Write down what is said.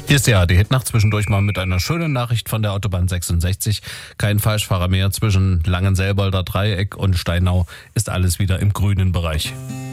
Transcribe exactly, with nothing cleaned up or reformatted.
Hier ist die A R D-Hitnacht, zwischendurch mal mit einer schönen Nachricht von der Autobahn sechsundsechzig. Kein Falschfahrer mehr zwischen Langenselbolder Dreieck und Steinau ist alles wieder im grünen Bereich.